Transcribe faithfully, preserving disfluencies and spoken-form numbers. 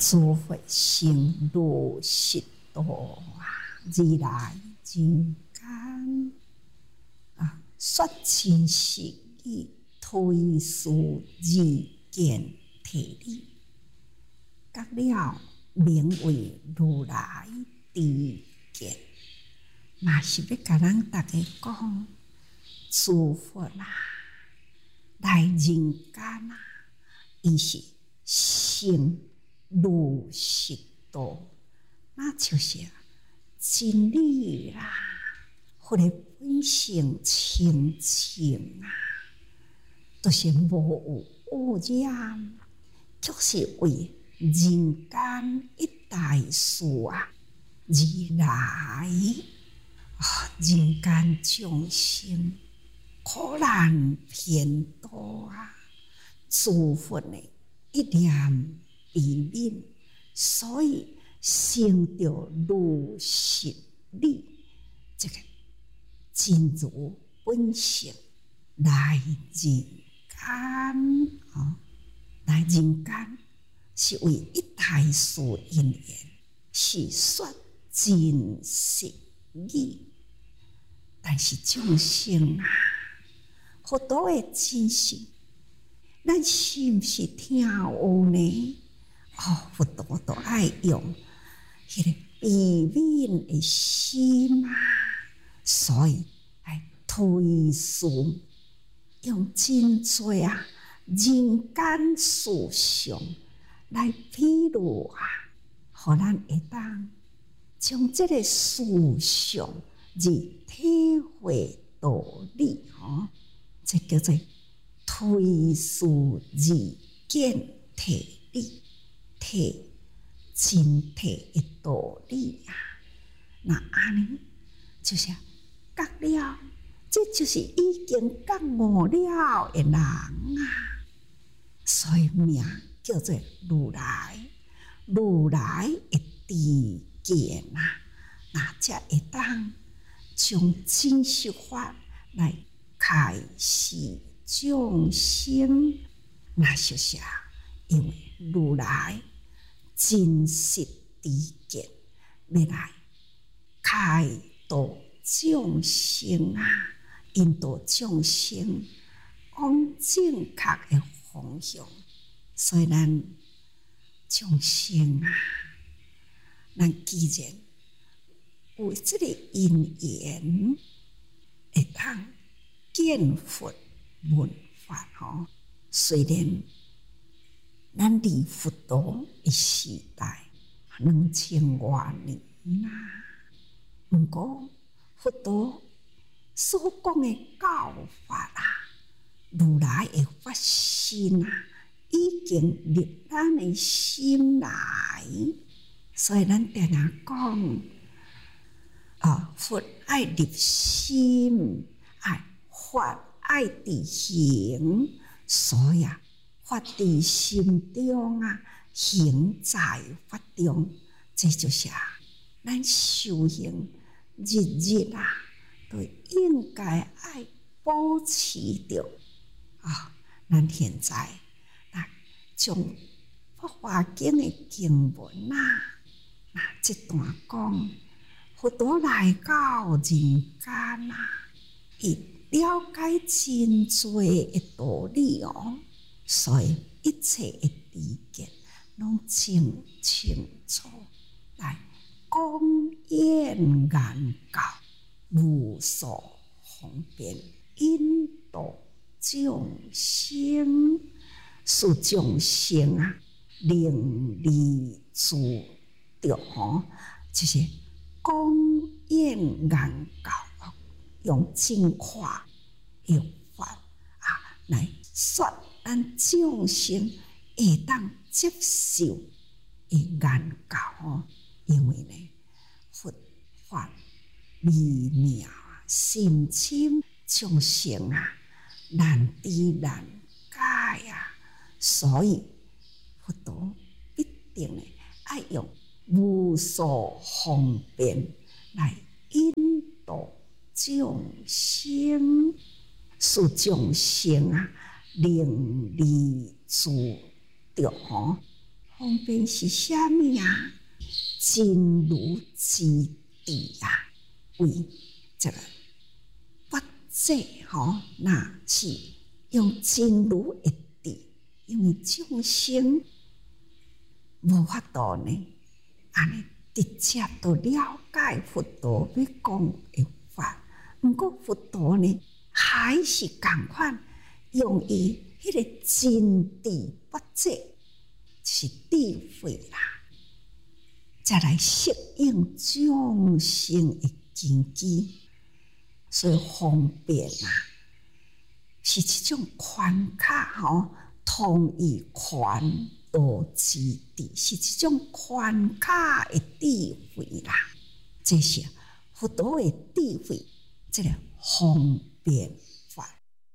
诸佛成如实度啊，如来人间啊，说真实义，推事意见体理，觉了名为如来知见，嘛是要甲咱大家讲，诸佛啊，来人间啊，伊是成如实度，那就是真理啦，或者本性清净啊，都、就是无有污染，就是为人间一大事啊，而来啊，人间众生苦难偏多啊，诸佛的一念悲悯，所以成就如实理，这个真如本性来人间啊，来人间是为一大事因缘，是说真实义。但是众生啊，好多的真实，咱是不是听有呢？哦，佛陀都爱用迄个悲悯的心啊，所以来推述，用真多啊人间事相来披露啊，互咱会当将这个事相而体会道理哦，这叫做推述意见体理。体真体的道理啊，那安尼就是觉了，这就是已经觉悟了的人啊，所以名叫做如来，如来的知见啊，那才会当将真实法来开示众生，那就是啊，因为如来真实知见，要来开导众生啊，引导众生往正确的方向。所以咱众生啊，咱既然有这个因缘，会当见佛闻法吼，虽然咱离佛陀的时代两千多年啦，不过佛陀所讲的教法啊，如来的法身啊，已经入咱的心内，所以咱定定讲啊，佛爱入心，爱法爱伫行，所以啊。法伫心中啊，行在法中，这就是啊，咱修行日日啊，都应该爱保持着啊。咱现在啊，将《法华经》的经文啊，那这段讲，佛陀来到人间啊，伊了解真多的道理哦。所以一切的知见，拢真清楚来讲演言教，无所方便，引导众生，使众生啊，能离自着吼，就是讲演言教，用正确的法啊来说。咱众生会当接受的言教哦，因为呢，佛法微妙啊，深深众生啊难知难解啊，所以佛陀必定呢爱用无所方便来引导众生，使众生啊。能离自着吼， 方便是啥物啊？真如之地啊，为这个不济吼，那是用真如的地，因为众生无法度呢，安尼直接都了解佛陀要讲的法。毋过佛陀呢，还是共款用伊迄个真智不济，是智慧啦，再来适应众生的根基，所以方便啊，是一种宽卡吼，通以宽道之地，是一种宽卡的智慧啦。这是佛陀的智慧，这个方便